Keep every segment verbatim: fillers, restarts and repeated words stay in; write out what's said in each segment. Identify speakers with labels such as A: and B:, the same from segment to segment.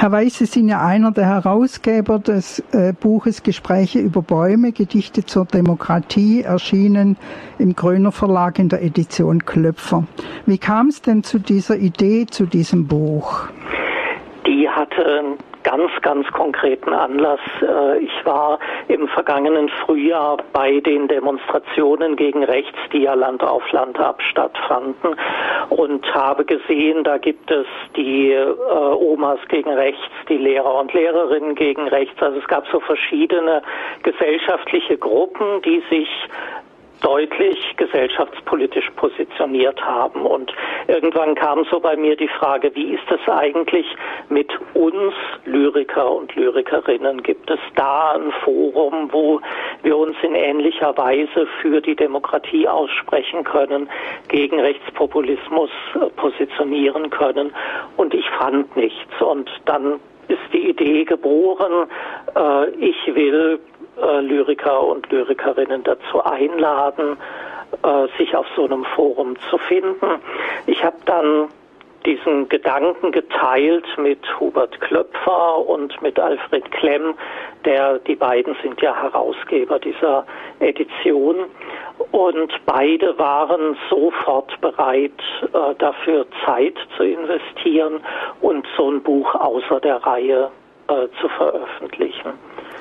A: Herr Weiß, Sie sind ja einer der Herausgeber des äh, Buches Gespräche über Bäume, Gedichte zur Demokratie, erschienen im Gröner Verlag in der Edition Klöpfer. Wie kam es denn zu dieser Idee, zu diesem Buch?
B: Die hatte einen ganz, ganz konkreten Anlass. Ich war im vergangenen Frühjahr bei den Demonstrationen gegen rechts, die ja Land auf Land ab stattfanden, und habe gesehen, da gibt es die äh, Omas gegen rechts, die Lehrer und Lehrerinnen gegen rechts. Also es gab so verschiedene gesellschaftliche Gruppen, die sich deutlich gesellschaftspolitisch positioniert haben. Und irgendwann kam so bei mir die Frage, wie ist es eigentlich mit uns Lyriker und Lyrikerinnen? Gibt es da ein Forum, wo wir uns in ähnlicher Weise für die Demokratie aussprechen können, gegen Rechtspopulismus positionieren können? Und ich fand nichts. Und dann ist die Idee geboren, äh, ich will Lyriker und Lyrikerinnen dazu einladen, äh, sich auf so einem Forum zu finden. Ich habe dann diesen Gedanken geteilt mit Hubert Klöpfer und mit Alfred Klemm, der, die beiden sind ja Herausgeber dieser Edition, und beide waren sofort bereit, äh, dafür Zeit zu investieren und so ein Buch außer der Reihe äh, zu veröffentlichen.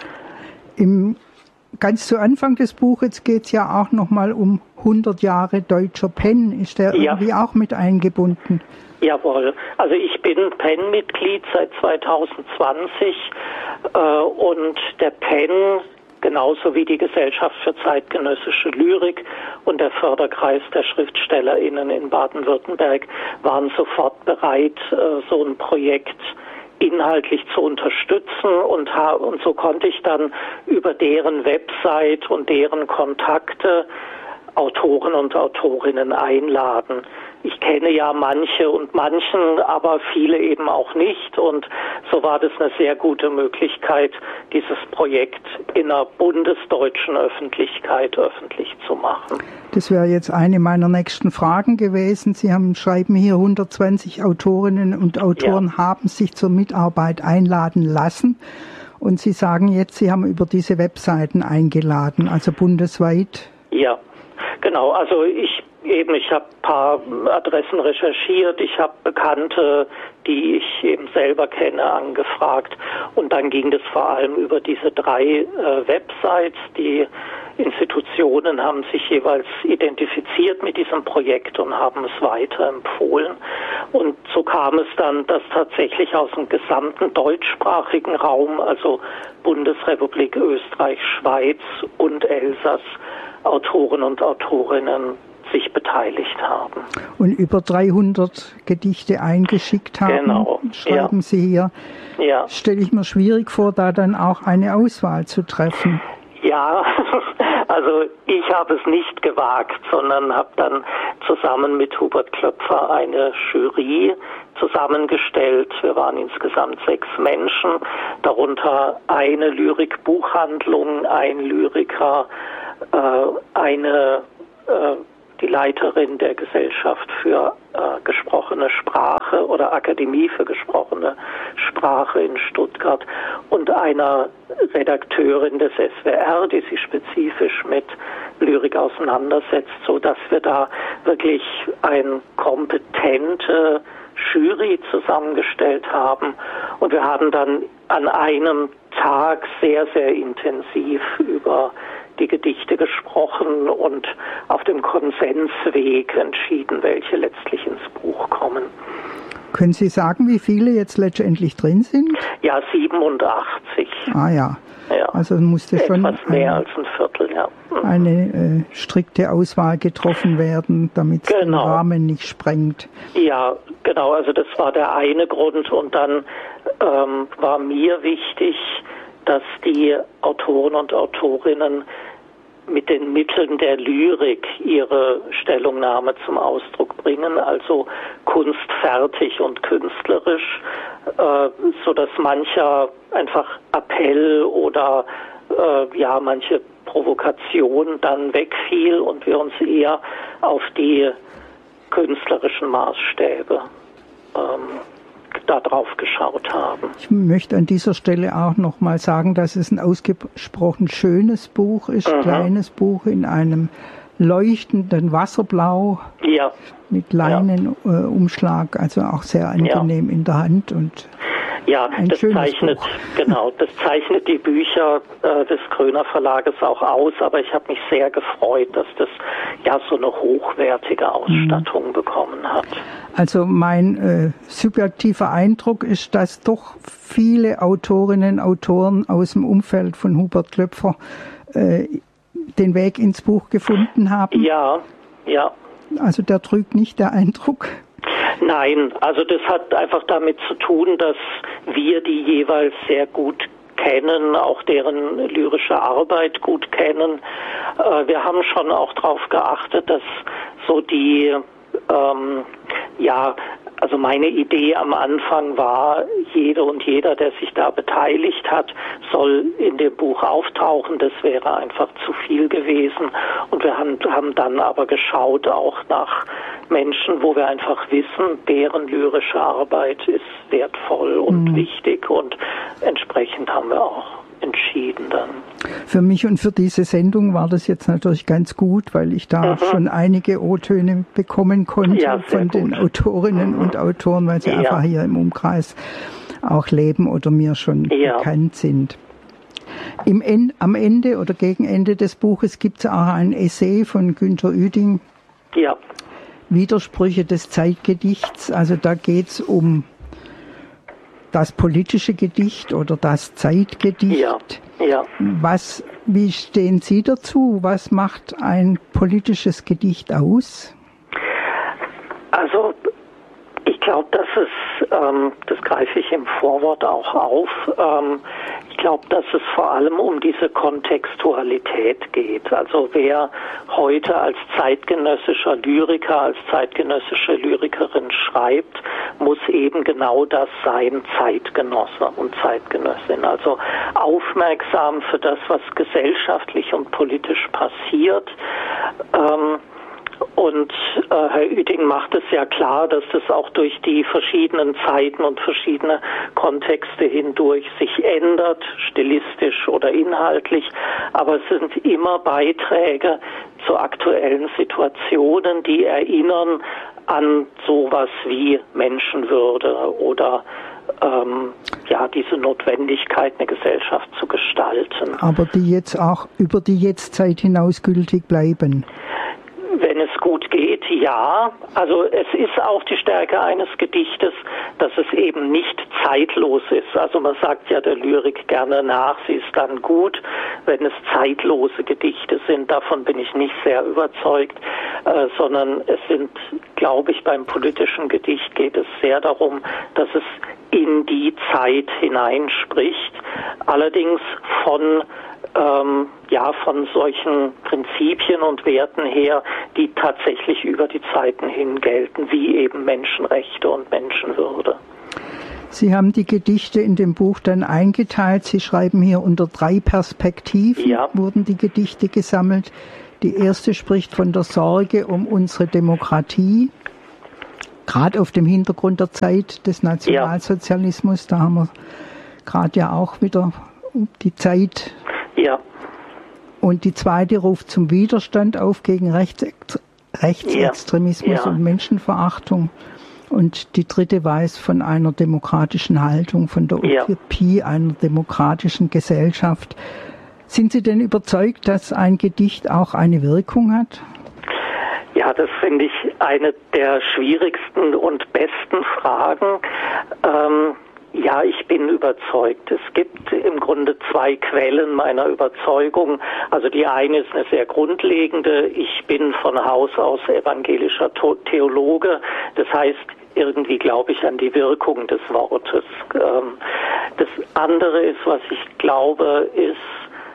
A: Im, ganz zu Anfang des Buches geht es ja auch nochmal um hundert Jahre Deutscher Pen. Ist der ja irgendwie auch mit eingebunden?
B: Jawohl. Also ich bin Pen-Mitglied seit zweitausendzwanzig äh, und der Pen, genauso wie die Gesellschaft für zeitgenössische Lyrik und der Förderkreis der SchriftstellerInnen in Baden-Württemberg, waren sofort bereit, äh, so ein Projekt inhaltlich zu unterstützen, und, und so konnte ich dann über deren Website und deren Kontakte Autoren und Autorinnen einladen. Ich kenne ja manche und manchen, aber viele eben auch nicht, und so war das eine sehr gute Möglichkeit, dieses Projekt in einer bundesdeutschen Öffentlichkeit öffentlich zu machen.
A: Das wäre jetzt eine meiner nächsten Fragen gewesen. Sie haben schreiben hier, hundertzwanzig Autorinnen und Autoren ja. haben sich zur Mitarbeit einladen lassen, und Sie sagen jetzt, Sie haben über diese Webseiten eingeladen, also bundesweit.
B: Ja, genau. Also ich Eben, ich habe ein paar Adressen recherchiert, ich habe Bekannte, die ich eben selber kenne, angefragt, und dann ging das vor allem über diese drei äh, Websites. Die Institutionen haben sich jeweils identifiziert mit diesem Projekt und haben es weiterempfohlen, und so kam es dann, dass tatsächlich aus dem gesamten deutschsprachigen Raum, also Bundesrepublik Österreich, Schweiz und Elsass, Autoren und Autorinnen sich beteiligt haben.
A: Und über dreihundert Gedichte eingeschickt haben,
B: genau.
A: schreiben ja. Sie hier.
B: Ja.
A: Stelle ich mir schwierig vor, da dann auch eine Auswahl zu treffen.
B: Ja, also ich habe es nicht gewagt, sondern habe dann zusammen mit Hubert Klöpfer eine Jury zusammengestellt. Wir waren insgesamt sechs Menschen, darunter eine Lyrikbuchhandlung, ein Lyriker, äh, eine äh, die Leiterin der Gesellschaft für äh, gesprochene Sprache oder Akademie für gesprochene Sprache in Stuttgart und einer Redakteurin des S W R, die sich spezifisch mit Lyrik auseinandersetzt, so dass wir da wirklich eine kompetente Jury zusammengestellt haben, und wir haben dann an einem Tag sehr, sehr intensiv über die Gedichte gesprochen und auf dem Konsensweg entschieden, welche letztlich ins Buch kommen.
A: Können Sie sagen, wie viele jetzt letztendlich drin sind?
B: Ja, siebenundachtzig.
A: Ah ja,
B: ja.
A: Also musste schon
B: etwas mehr eine, als ein Viertel, ja. Mhm.
A: eine äh, strikte Auswahl getroffen werden, damit es genau. den Rahmen nicht sprengt.
B: Ja, genau, also das war der eine Grund, und dann ähm, war mir wichtig, dass die Autoren und Autorinnen mit den Mitteln der Lyrik ihre Stellungnahme zum Ausdruck bringen, also kunstfertig und künstlerisch, äh, so dass mancher einfach Appell oder äh, ja manche Provokation dann wegfiel und wir uns eher auf die künstlerischen Maßstäbe ähm, da drauf geschaut haben.
A: Ich möchte an dieser Stelle auch noch mal sagen, dass es ein ausgesprochen schönes Buch ist, mhm. kleines Buch in einem leuchtenden Wasserblau
B: ja.
A: mit Leinenumschlag, ja. äh, also auch sehr angenehm ja. in der Hand und
B: ja,
A: ein
B: das
A: schönes
B: zeichnet
A: Buch.
B: genau, das zeichnet die Bücher äh, des Kröner Verlages auch aus, aber ich habe mich sehr gefreut, dass das ja so eine hochwertige Ausstattung mhm. bekommen hat.
A: Also mein äh, subjektiver Eindruck ist, dass doch viele Autorinnen und Autoren aus dem Umfeld von Hubert Klöpfer äh, den Weg ins Buch gefunden haben.
B: Ja, ja.
A: Also der trügt nicht, der Eindruck.
B: Nein, also das hat einfach damit zu tun, dass wir die jeweils sehr gut kennen, auch deren lyrische Arbeit gut kennen. Äh, wir haben schon auch darauf geachtet, dass so die, ähm, ja, also meine Idee am Anfang war, jede und jeder, der sich da beteiligt hat, soll in dem Buch auftauchen. Das wäre einfach zu viel gewesen. Und wir haben, haben dann aber geschaut auch nach Menschen, wo wir einfach wissen, deren lyrische Arbeit ist wertvoll und mhm. wichtig. Und entsprechend haben wir auch entschieden dann.
A: Für mich und für diese Sendung war das jetzt natürlich ganz gut, weil ich da mhm. schon einige O-Töne bekommen konnte ja, von gut. den Autorinnen mhm. und Autoren, weil sie ja. einfach hier im Umkreis auch leben oder mir schon ja. bekannt sind. Im en- am Ende oder gegen Ende des Buches gibt es auch ein Essay von Günter Ueding,
B: ja.
A: Widersprüche des Zeitgedichts. Also da geht es um das politische Gedicht oder das Zeitgedicht.
B: Ja, ja.
A: Was, wie stehen Sie dazu? Was macht ein politisches Gedicht aus?
B: Also ich glaube, dass es, ähm, das greife ich im Vorwort auch auf, ähm, ich glaube, dass es vor allem um diese Kontextualität geht. Also wer heute als zeitgenössischer Lyriker, als zeitgenössische Lyrikerin schreibt, muss eben genau das sein, Zeitgenosse und Zeitgenössin. Also aufmerksam für das, was gesellschaftlich und politisch passiert. Ähm, Und äh, Herr Ueding macht es ja klar, dass das auch durch die verschiedenen Zeiten und verschiedene Kontexte hindurch sich ändert, stilistisch oder inhaltlich. Aber es sind immer Beiträge zu aktuellen Situationen, die erinnern an sowas wie Menschenwürde oder ähm, ja, diese Notwendigkeit, eine Gesellschaft zu gestalten.
A: Aber die jetzt auch über die Jetztzeit hinaus gültig bleiben.
B: Wenn es gut geht, ja. Also es ist auch die Stärke eines Gedichtes, dass es eben nicht zeitlos ist. Also man sagt ja der Lyrik gerne nach, sie ist dann gut, wenn es zeitlose Gedichte sind. Davon bin ich nicht sehr überzeugt, äh, sondern es sind, glaube ich, beim politischen Gedicht geht es sehr darum, dass es in die Zeit hineinspricht. Allerdings von Ähm, ja, von solchen Prinzipien und Werten her, die tatsächlich über die Zeiten hin gelten, wie eben Menschenrechte und Menschenwürde.
A: Sie haben die Gedichte in dem Buch dann eingeteilt. Sie schreiben hier unter drei Perspektiven,
B: ja.
A: wurden die Gedichte gesammelt. Die erste spricht von der Sorge um unsere Demokratie, gerade auf dem Hintergrund der Zeit des Nationalsozialismus. Ja. Da haben wir gerade ja auch wieder die Zeit.
B: Ja.
A: Und die zweite ruft zum Widerstand auf gegen Rechts- Rechtsextremismus
B: ja. Ja.
A: und Menschenverachtung. Und die dritte weiß von einer demokratischen Haltung, von der Utopie ja. einer demokratischen Gesellschaft. Sind Sie denn überzeugt, dass ein Gedicht auch eine Wirkung hat?
B: Ja, das finde ich eine der schwierigsten und besten Fragen. Ähm, Ja, ich bin überzeugt. Es gibt im Grunde zwei Quellen meiner Überzeugung. Also die eine ist eine sehr grundlegende. Ich bin von Haus aus evangelischer Theologe. Das heißt, irgendwie glaube ich an die Wirkung des Wortes. Das andere ist, was ich glaube, ist,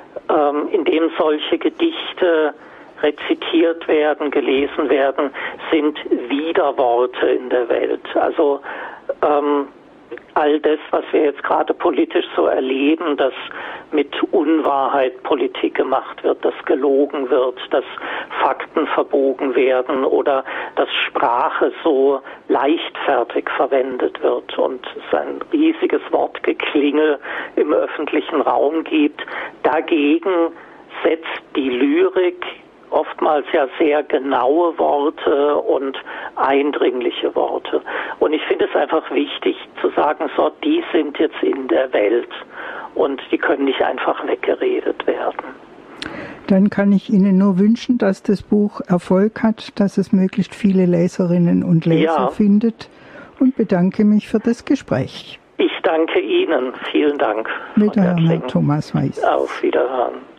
B: indem solche Gedichte rezitiert werden, gelesen werden, sind Widerworte in der Welt. Also all das, was wir jetzt gerade politisch so erleben, dass mit Unwahrheit Politik gemacht wird, dass gelogen wird, dass Fakten verbogen werden oder dass Sprache so leichtfertig verwendet wird und es ein riesiges Wortgeklingel im öffentlichen Raum gibt. Dagegen setzt die Lyrik oftmals ja sehr genaue Worte und eindringliche Worte. Und ich finde es einfach wichtig zu sagen, so, die sind jetzt in der Welt und die können nicht einfach weggeredet werden.
A: Dann kann ich Ihnen nur wünschen, dass das Buch Erfolg hat, dass es möglichst viele Leserinnen und Leser ja. findet und bedanke mich für das Gespräch.
B: Ich danke Ihnen. Vielen Dank.
A: Wiederhören, Herr Thomas Weiß.
B: Auf Wiederhören.